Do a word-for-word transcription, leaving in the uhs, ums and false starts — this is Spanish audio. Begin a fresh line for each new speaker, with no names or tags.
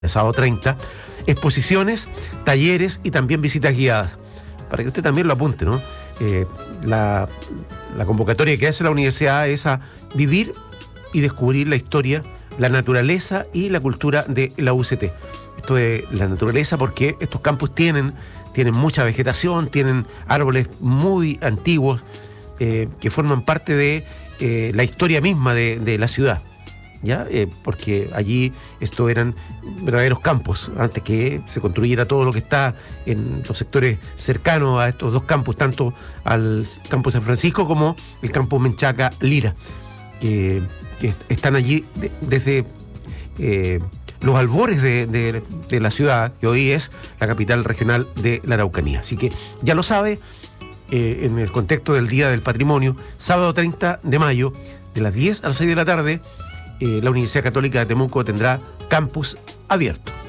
sábado treinta, exposiciones, talleres y también visitas guiadas. Para que usted también lo apunte, ¿no? Eh, la, la convocatoria que hace la universidad es a vivir y descubrir la historia, la naturaleza y la cultura de la U C T. Esto de la naturaleza porque estos campus tienen, tienen mucha vegetación, tienen árboles muy antiguos eh, que forman parte de eh, la historia misma de, de la ciudad. ¿Ya? Eh, porque allí esto eran verdaderos campos, antes que se construyera todo lo que está en los sectores cercanos a estos dos campus, tanto al campus San Francisco como el campus Menchaca Lira, que, que están allí de, desde eh, los albores de, de, de la ciudad, que hoy es la capital regional de la Araucanía. Así que ya lo sabe, eh, en el contexto del Día del Patrimonio, sábado treinta de mayo, de las diez a las seis de la tarde, Eh, la Universidad Católica de Temuco tendrá campus abierto.